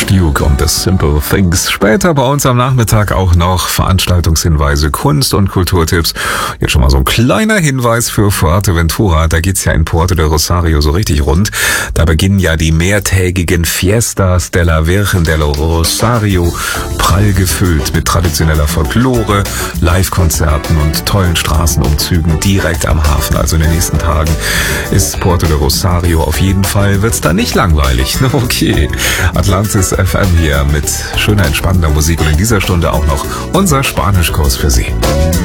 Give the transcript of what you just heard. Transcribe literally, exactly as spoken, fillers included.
Duke und The Simple Things. Später bei uns am Nachmittag auch noch Veranstaltungshinweise, Kunst- und Kulturtipps. Jetzt schon mal so ein kleiner Hinweis für Fuerteventura. Da geht's ja in Puerto de Rosario so richtig rund. Da beginnen ja die mehrtägigen Fiestas de la Virgen del Rosario. Prall gefüllt mit traditioneller Folklore, Live-Konzerten und tollen Straßenumzügen direkt am Hafen. Also in den nächsten Tagen ist Puerto de Rosario auf jeden Fall, wird's da nicht langweilig. Okay. Atlantis F M hier mit schöner, entspannender Musik und in dieser Stunde auch noch unser Spanischkurs für Sie.